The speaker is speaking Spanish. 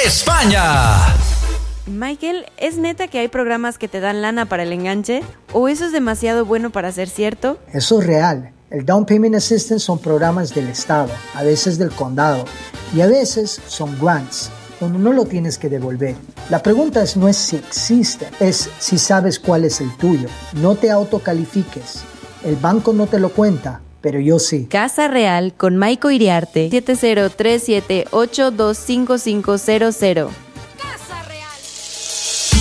España. Michael, ¿es neta que hay programas que te dan lana para el enganche? ¿O eso es demasiado bueno para ser cierto? Eso es real. El Down Payment Assistance son programas del Estado, a veces del condado, y a veces son grants, donde no lo tienes que devolver. La pregunta no es si existe, es si sabes cuál es el tuyo. No te autocalifiques. El banco no te lo cuenta, pero yo sí. Casa Real con Maiko Iriarte, 7037825500.